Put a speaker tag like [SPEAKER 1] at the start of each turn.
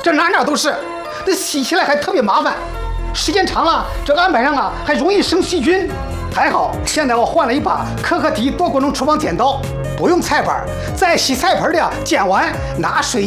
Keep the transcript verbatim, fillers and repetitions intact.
[SPEAKER 1] 这哪哪都是，那洗起来还特别麻烦，时间长了，这个案板上啊还容易生细菌。还好，现在我换了一把可可迪多功能厨房剪刀，不用菜板，在洗菜盆里啊剪完拿水。